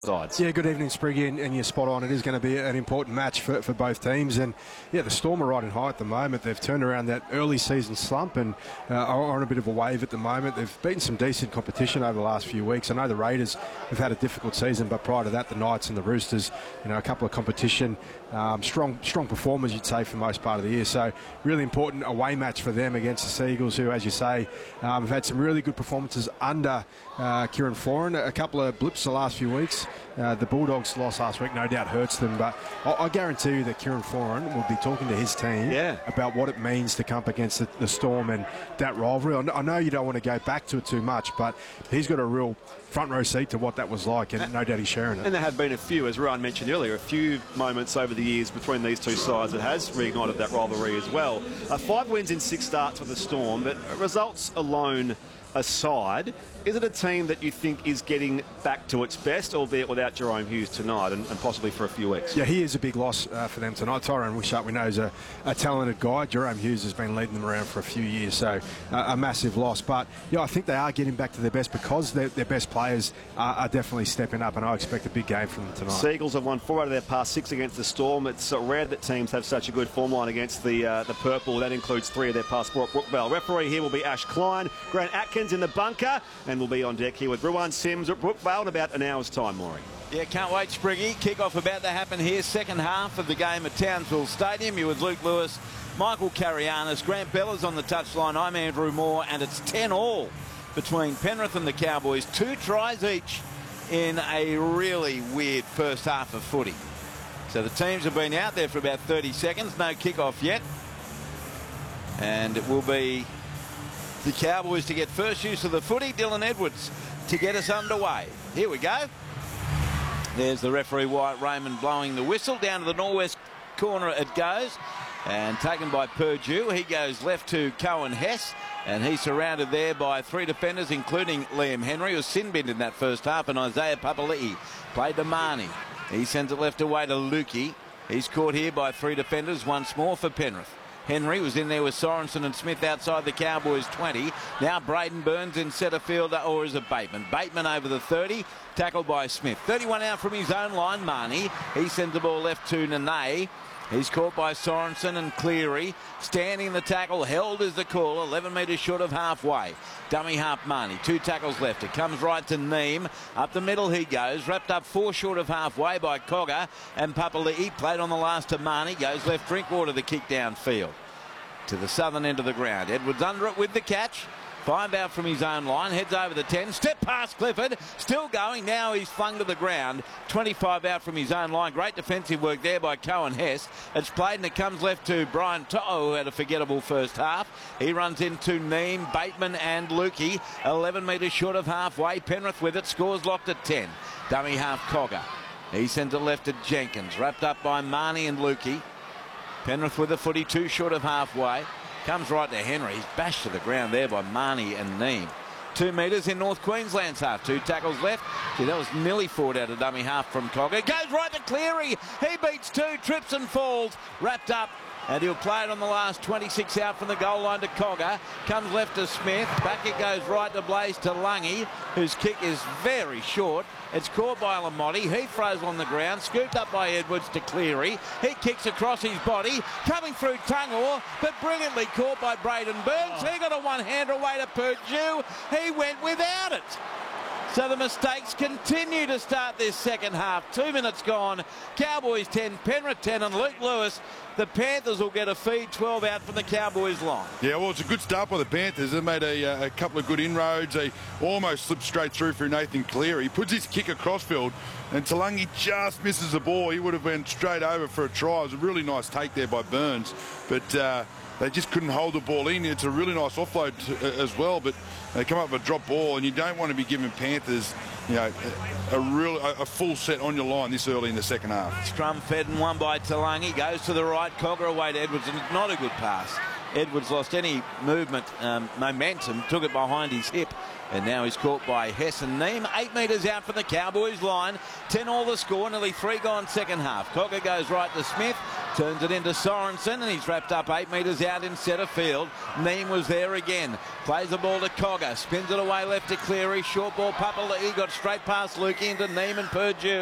sides. Yeah, good evening, Spriggy, and you're spot on. It is going to be an important match for both teams. And yeah, the Storm are riding high at the moment. They've turned around that early season slump and are on a bit of a wave at the moment. They've beaten some decent competition over the last few weeks. I know the Raiders have had a difficult season, but prior to that, the Knights and the Roosters, a couple of competition, strong performers, you'd say, for the most part of the year. So really important away match for them against the Seagulls, who, as you say, have had some really good performances under Kieran Foran. A couple of blips the last few weeks. The Bulldogs loss last week no doubt hurts them, but I guarantee you that Kieran Foran will be talking to his team about what it means to come up against the Storm and that rivalry. I know you don't want to go back to it too much, but he's got a real front row seat to what that was like, and no doubt he's sharing it. And there have been a few, as Ryan mentioned earlier, a few moments over the years between these two sides that has reignited that rivalry as well. 5 wins in 6 starts with the Storm, but results alone aside, is it a team that you think is getting back to its best, albeit without Jahrome Hughes tonight and possibly for a few weeks? Yeah, he is a big loss for them tonight. Tyrone Wishart, we know, is a talented guy. Jahrome Hughes has been leading them around for a few years, so a massive loss. But yeah, I think they are getting back to their best because their best players are definitely stepping up, and I expect a big game from them tonight. Seagulls have won 4 out of their past 6 against the Storm. It's rare that teams have such a good form line against the Purple. That includes 3 of their past 4 at Brookvale. Referee here will be Ash Klein. Grant Atkins in the bunker, and we'll be on deck here with Ruan Sims at Brookvale in about an hour's time, Maury. Yeah, can't wait, Spriggy. Kick-off about to happen here. Second half of the game at Townsville Stadium. You're with Luke Lewis, Michael Carianis, Grant Beller's on the touchline. I'm Andrew Moore, and it's 10-all between Penrith and the Cowboys. 2 tries each in a really weird first half of footy. So the teams have been out there for about 30 seconds. No kick-off yet. And it will be the Cowboys to get first use of the footy. Dylan Edwards to get us underway. Here we go. There's the referee, Wyatt Raymond, blowing the whistle. Down to the northwest corner it goes. And taken by Purdue. He goes left to Cohen Hess. And he's surrounded there by 3 defenders, including Liam Henry, who was sin-binned in that first half. And Isaiah Papali'i played to Marnie. He sends it left away to Lukey. He's caught here by 3 defenders once more for Penrith. Henry was in there with Sorensen and Smith outside the Cowboys 20. Now Braden Burns in centre field, or is it Bateman? Bateman over the 30, tackled by Smith. 31 out from his own line, Marnie. He sends the ball left to Nene. He's caught by Sorensen and Cleary. Standing in the tackle, held is the call, 11 metres short of halfway. Dummy half Marnie, 2 tackles left. It comes right to Neem. Up the middle he goes, wrapped up 4 short of halfway by Cogger. And Papali'i played on the last to Marnie. Goes left Drinkwater, the kick downfield to the southern end of the ground. Edwards under it with the catch. 5 out from his own line, heads over the 10, step past Clifford, still going, now he's flung to the ground. 25 out from his own line, great defensive work there by Cohen Hess. It's played and it comes left to Brian To'o, who had a forgettable first half. He runs into Neem, Bateman and Lukey, 11 metres short of halfway. Penrith with it, scores locked at 10. Dummy half Cogger. He sends it left to Jenkins, wrapped up by Marnie and Lukey. Penrith with the footy, 2 short of halfway. Comes right to Henry. He's bashed to the ground there by Marnie and Neem. 2 metres in North Queensland's half. 2 tackles left. Gee, that was nearly forward out of dummy half from Cogger. Goes right to Cleary. He beats 2, trips and falls. Wrapped up. And he'll play it on the last 26 out from the goal line to Cogger. Comes left to Smith. Back it goes right to Blaze to Lungy, whose kick is very short. It's caught by Lamotti. He throws on the ground. Scooped up by Edwards to Cleary. He kicks across his body. Coming through Tungor, but brilliantly caught by Braden Burns. He got a one-hander away to Purdue. He went without it. So the mistakes continue to start this second half. 2 minutes gone. Cowboys 10, Penrith 10, and Luke Lewis. The Panthers will get a feed, 12 out from the Cowboys line. Yeah, well, it's a good start by the Panthers. They made a couple of good inroads. They almost slipped straight through for Nathan Cleary. He puts his kick across field, and Talangi just misses the ball. He would have been straight over for a try. It was a really nice take there by Burns, but they just couldn't hold the ball in. It's a really nice offload as well, but they come up with a drop ball, and you don't want to be giving Panthers, a full set on your line this early in the second half. Scrum fed and won by Talangi. Goes to the right, Cogger away to Edwards, and it's not a good pass. Edwards lost any movement, momentum, took it behind his hip, and now he's caught by Hess and Neem. 8 metres out from the Cowboys line. 10 all the score, nearly 3 gone second half. Cogger goes right to Smith. Turns it into Sorensen, and he's wrapped up 8 metres out in centre field. Neem was there again. Plays the ball to Cogger. Spins it away left to Cleary. Short ball, Papa. He got straight past Lukey into Neem and Purdue.